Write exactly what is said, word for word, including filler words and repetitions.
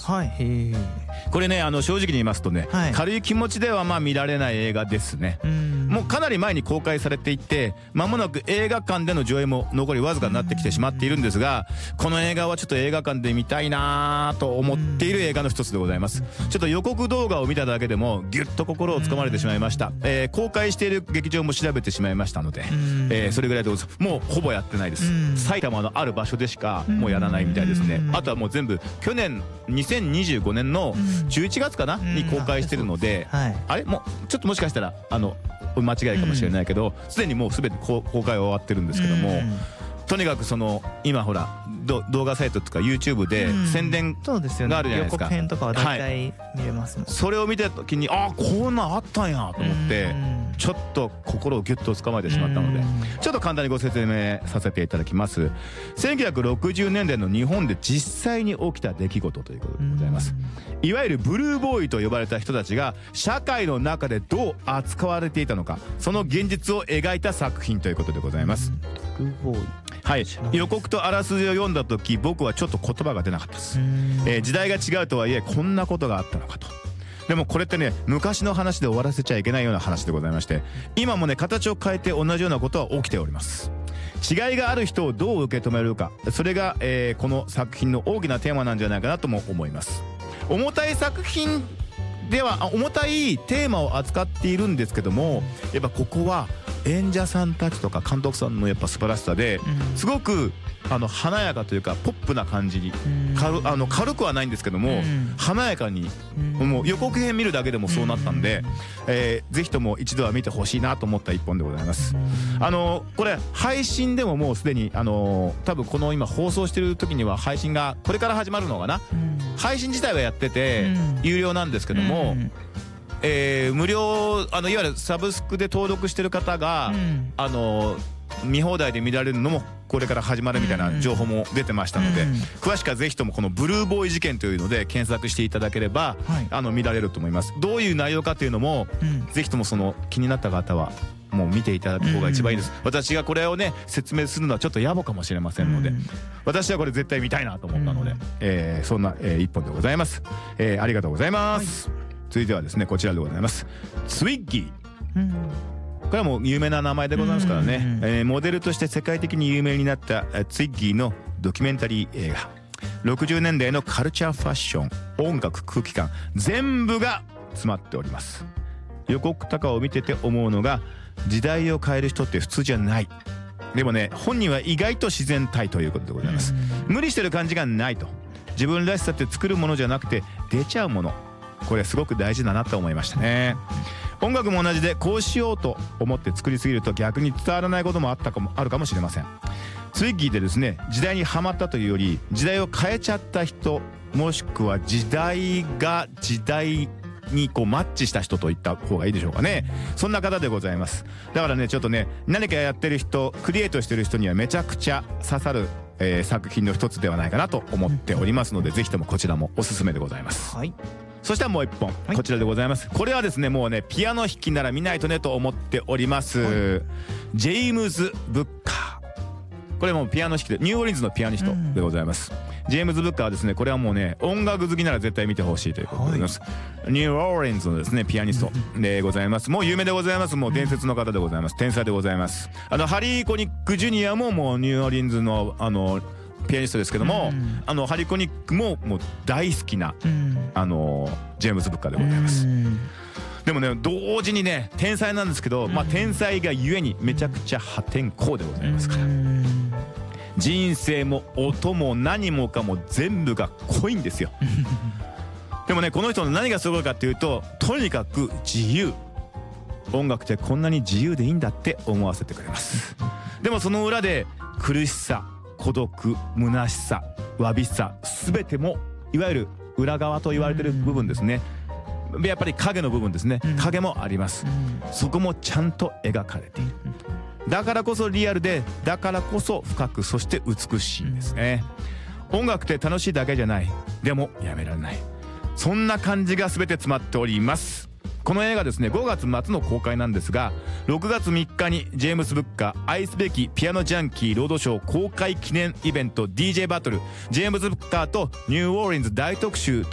はい。へえ。 これね、あの正直に言いますとね、 はい、 軽い気持ちではまあ見られない映画ですね。もうかなり前に公開されていて、間もなく映画館での上映も残りわずかになってきてしまっているんですが、この映画はちょっと映画館で見たいなと思っている映画の一つでございます。ちょっと予告動画を見ただけでもギュッと心をつかまれてしまいました。えー、公開している劇場も調べてしまいましたので、えー、それぐらいでございます。もうほぼやってないです。埼玉のある場所でしかもうやらないみたいですね。あとはもう全部去年にせんにじゅうごねんのじゅういちがつかなに公開してるので、あれもうちょっともしかしたらあの間違いかもしれないけど、すでにもうすべて公開は終わってるんですけども、とにかくその今ほら動画サイトとか YouTube で宣伝があるじゃないですか。 予告編とかは大体見れますもん。 それを見た時に、ああこんなんあったんやと思ってちょっと心をギュッと掴まれてしまったので、ちょっと簡単にご説明させていただきます。せんきゅうひゃくろくじゅうねんだいの日本で実際に起きた出来事ということでございます。いわゆるブルーボーイと呼ばれた人たちが社会の中でどう扱われていたのか、その現実を描いた作品ということでございます。 ブルーボーイ、 はい、予告とあらすじを読んだ時、僕はちょっと言葉が出なかったです。えー、時代が違うとはいえこんなことがあったのかと。でもこれってね、昔の話で終わらせちゃいけないような話でございまして、今もね形を変えて同じようなことは起きております。違いがある人をどう受け止めるか、それが、えー、この作品の大きなテーマなんじゃないかなとも思います。重たい作品では重たいテーマを扱っているんですけども、やっぱここは演者さんたちとか監督さんのやっぱ素晴らしさで、すごくあの華やかというかポップな感じに、軽あの軽くはないんですけども華やかに、もう予告編見るだけでもそうなったんで、えー、ぜひとも一度は見てほしいなと思った一本でございます。あのこれ配信でももうすでにあの多分この今放送してる時には配信がこれから始まるのかな。配信自体はやってて有料なんですけども、えー、無料あのいわゆるサブスクで登録してる方が、うん、あの見放題で見られるのもこれから始まるみたいな情報も出てましたので、うん、詳しくはぜひともこのブルーボーイ事件というので検索していただければ、はい、あの見られると思います。どういう内容かというのも、うん、ぜひともその気になった方はもう見ていただく方が一番いいです。うん、私がこれをね説明するのはちょっと野暮かもしれませんので、うん、私はこれ絶対見たいなと思ったので、うん、えー、そんな、えー、一本でございます。えー、ありがとうございます。はい、続いてはですねこちらでございます。ツイッギー、うん、これはもう有名な名前でございますからね、うんうんうん、えー、モデルとして世界的に有名になったツイッギーのドキュメンタリー映画、ろくじゅうねんだいのカルチャーファッション、音楽、空気感全部が詰まっております。予告とかを見てて思うのが、時代を変える人って普通じゃない。でもね本人は意外と自然体ということでございます。無理してる感じがないと。自分らしさって作るものじゃなくて出ちゃうもの、これすごく大事だなと思いましたね。音楽も同じで、こうしようと思って作りすぎると逆に伝わらないこともあったかもあるかもしれません。ツイッギーでですね、時代にハマったというより時代を変えちゃった人、もしくは時代が時代にこうマッチした人と言った方がいいでしょうかね。そんな方でございます。だからねちょっとね何かやってる人、クリエイトしてる人にはめちゃくちゃ刺さる、えー、作品の一つではないかなと思っておりますので、ぜひともこちらもおすすめでございます。はい、そしたらもう一本、はい、こちらでございます。これはですねもうねピアノ弾きなら見ないとねと思っております。はい、ジェームズ・ブッカー、これもピアノ弾きでニューオーリンズのピアニストでございます。うん、ジェームズ・ブッカーはですね、これはもうね音楽好きなら絶対見てほしいということでございます。はい、ニューオーリンズのですねピアニストでございます。もう有名でございます。もう伝説の方でございます。天才でございます。あのハリー・コニック・ジュニアももうニューオーリンズのあのピアニストですけども、うん、あのハリー・コニックももう大好きな、うん、あのジェームズ・ブッカーでございます。うん、でもね同時にね天才なんですけど、まあ天才がゆえにめちゃくちゃ破天荒でございますから、うん、人生も音も何もかも全部が濃いんですよ。でもねこの人の何がすごいかっていうと、とにかく自由。音楽ってこんなに自由でいいんだって思わせてくれます。でもその裏で苦しさ、孤独、虚しさ、わびさ、全てもいわゆる裏側と言われてる部分ですね。やっぱり影の部分ですね。影もあります。そこもちゃんと描かれている。だからこそリアルで、だからこそ深く、そして美しいんですね。音楽って楽しいだけじゃない。でもやめられない。そんな感じが全て詰まっております。この映画ですねごがつ末の公開なんですが、ろくがつみっかにジェームス・ブッカー愛すべきピアノジャンキーロードショー公開記念イベント ディージェー バトル、ジェームズ・ブッカーとニューオーリンズ大特集